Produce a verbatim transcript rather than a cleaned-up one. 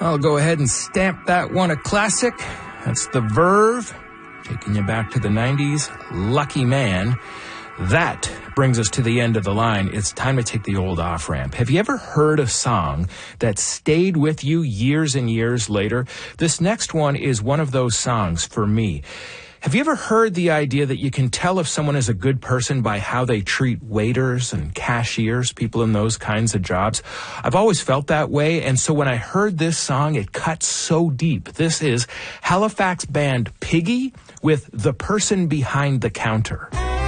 I'll go ahead and stamp that one a classic. That's The Verve, taking you back to the nineties. Lucky Man. That brings us to the end of the line. It's time to take the old off-ramp. Have you ever heard a song that stayed with you years and years later? This next one is one of those songs for me. Have you ever heard the idea that you can tell if someone is a good person by how they treat waiters and cashiers, people in those kinds of jobs? I've always felt that way, and so when I heard this song, it cut so deep. This is Halifax band Piggy with The Person Behind the Counter.